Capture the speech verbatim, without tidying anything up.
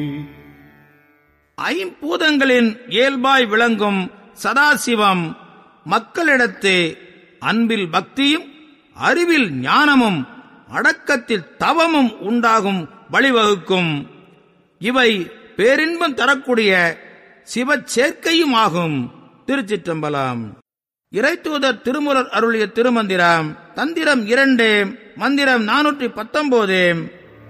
ஐம்பூதங்களின் இயல்பாய் விளங்கும் சதாசிவம் மக்களிடத்து அன்பில் பக்தியும் அறிவில் ஞானமும் அடக்கத்தில் தவமும் உண்டாகும் வழிவகுக்கும். இவை பேரின்பம் தரக்கூடிய சிவச்சேர்க்கையும் ஆகும். திருச்சிற்றம்பலம். இறைத்தூதர் திருமூலர் அருளிய திருமந்திரம் தந்திரம் இரண்டு, மந்திரம் நானூற்றி பத்தொன்பது.